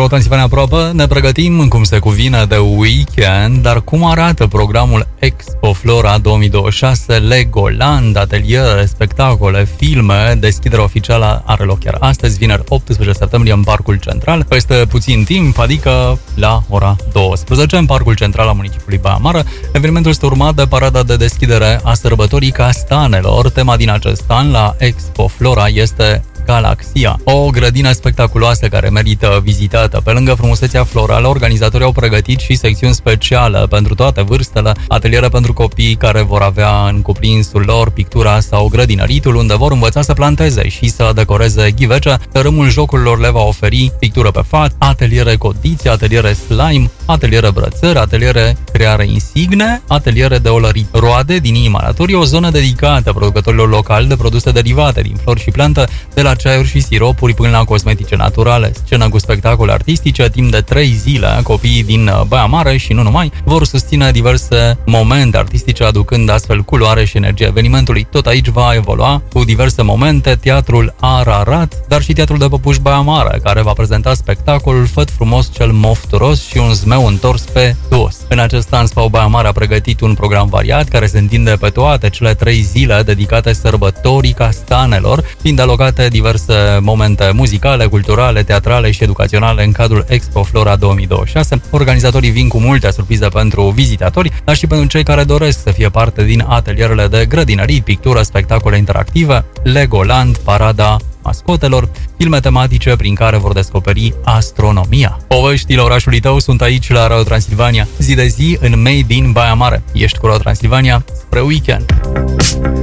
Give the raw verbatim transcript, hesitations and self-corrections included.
Transilvania aproape, ne pregătim cum se cuvine de weekend, dar cum arată programul Expo Flora două mii douăzeci și șase, Legoland, ateliere, spectacole, filme, deschiderea oficială are loc chiar astăzi, vineri optsprezece septembrie, în Parcul Central, peste puțin timp, adică la ora douăsprezece, în Parcul Central al municipiului Baia Mare. Evenimentul este urmat de parada de deschidere a sărbătorii castanelor. Tema din acest an la Expo Flora este Galaxia, o grădină spectaculoasă care merită vizitată. Pe lângă frumusețea florală, organizatorii au pregătit și secțiuni speciale pentru toate vârstele, ateliere pentru copii care vor avea în cuprinsul lor pictura sau grădinăritul, unde vor învăța să planteze și să decoreze ghivece. Tărâmul jocurilor le va oferi pictură pe fat, ateliere codiție, ateliere slime, ateliere brățări, ateliere creare insigne, ateliere de olărit roade din inima naturii, o zonă dedicată producătorilor locali de produse derivate din flori și plante, de la ceaiuri și siropuri până la cosmetice naturale. Scenă cu spectacole artistice timp de trei zile. Copiii din Baia Mare și nu numai vor susține diverse momente artistice, aducând astfel culoare și energie evenimentului. Tot aici va evolua cu diverse momente teatrul Ararat, dar și teatrul de păpuși Baia Mare, care va prezenta spectacolul Făt frumos cel mofturos și un zmeu întors pe dos. În acest an, Spau Baia Mare a pregătit un program variat care se întinde pe toate cele trei zile dedicate sărbătorii castanelor, fiind alocate diverse momente muzicale, culturale, teatrale și educaționale în cadrul Expo Flora două mii douăzeci și șase. Organizatorii vin cu multe surprize pentru vizitatori, dar și pentru cei care doresc să fie parte din atelierele de grădinării, pictură, spectacole interactive, Legoland, parada mascotelor, filme tematice prin care vor descoperi astronomia. Poveștile orașului tău sunt aici la Radio Transilvania, zi de zi în Made in Baia Mare. Ești cu Radio Transilvania spre weekend.